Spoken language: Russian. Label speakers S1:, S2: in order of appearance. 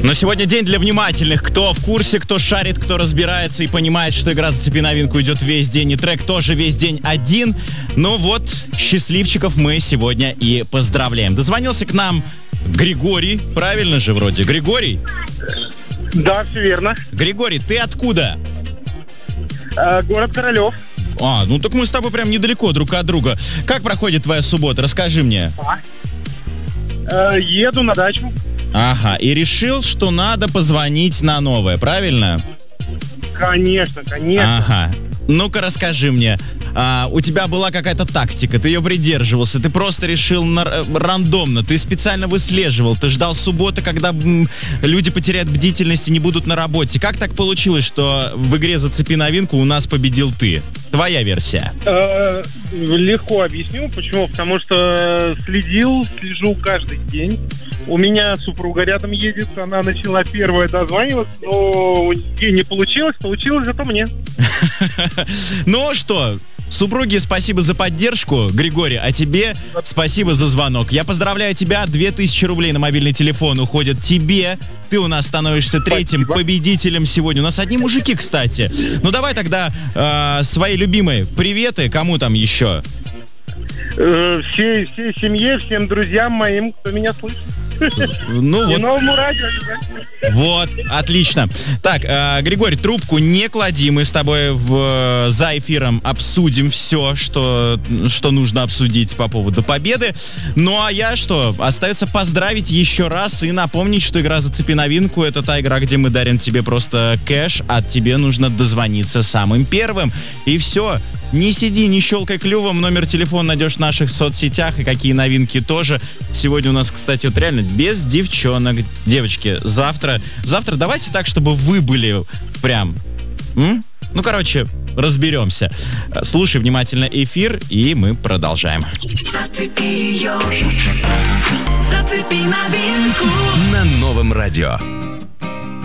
S1: Но сегодня день для внимательных. Кто в курсе, кто шарит, кто разбирается и понимает, что игра «Зацепи новинку» идет весь день, и трек тоже весь день один. Ну вот, счастливчиков мы сегодня и поздравляем. Дозвонился к нам Григорий, правильно же вроде? Григорий?
S2: Да, все верно.
S1: Григорий, ты откуда?
S2: Город Королев.
S1: Ну так мы с тобой прям недалеко друг от друга. Как проходит твоя суббота? Расскажи мне.
S2: Еду на дачу.
S1: Ага, и решил, что надо позвонить на новое, правильно?
S2: Конечно.
S1: Ага. Ну-ка расскажи мне, у тебя была какая-то тактика, ты ее придерживался, ты просто решил рандомно, ты специально выслеживал, ты ждал субботы, когда люди потеряют бдительность и не будут на работе. Как так получилось, что в игре «Зацепи новинку» у нас победил ты? Твоя версия.
S2: Легко объясню, почему. Потому что слежу каждый день. У меня супруга рядом едет, она начала первая дозваниваться, но ей не получилось, получилось зато мне.
S1: Ну что, супруге спасибо за поддержку, Григорий, а тебе спасибо за звонок. Я поздравляю тебя, 2000 рублей на мобильный телефон уходят тебе. Ты у нас становишься третьим победителем сегодня. У нас одни мужики, кстати. Ну давай тогда свои любимые приветы, кому там еще?
S2: Всей семье, всем друзьям моим, кто меня слышит.
S1: Ну,
S2: и новому радио обязательно.
S1: Вот, отлично. Так, Григорий, трубку не клади, мы с тобой за эфиром обсудим все, что нужно обсудить по поводу победы. Ну а я что, остается поздравить еще раз и напомнить, что игра «Зацепи новинку» — это та игра, где мы дарим тебе просто кэш, а тебе нужно дозвониться самым первым. И все. Не сиди, не щелкай клювом, номер телефона найдешь в наших соцсетях, и какие новинки тоже. Сегодня у нас, кстати, вот реально без девчонок. Девочки, завтра давайте так, чтобы вы были прям... Ну, короче, разберемся. Слушай внимательно эфир, и мы продолжаем.
S3: Зацепи новинку на новом радио.